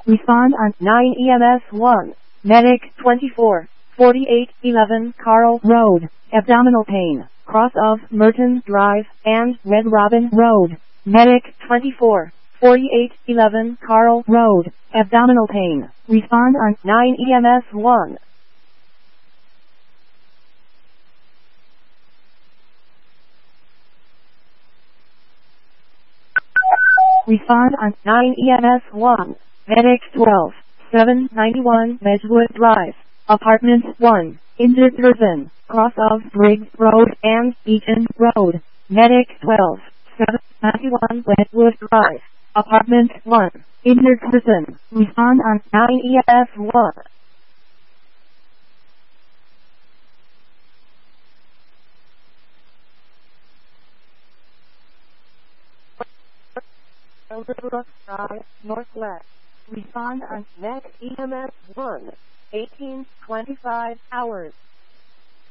Respond on 9 EMS 1. Medic 24. 4811 Carl Road. Abdominal pain. Cross of Merton Drive and Red Robin Road. Medic 24. 4811 Carl Road. Abdominal pain. Respond on 9 EMS 1. Respond on 9 EMS 1. Medic 12. 791 Medgewood Drive. Apartment 1. Injured person. Cross of Briggs Road and Beacon Road. Medic 12. 791 Medgewood Drive. Apartment 1. Injured person. Respond on 9 EMS 1. Elderbrook Drive, Northwest. Respond on next EMS 1. 18:25 hours.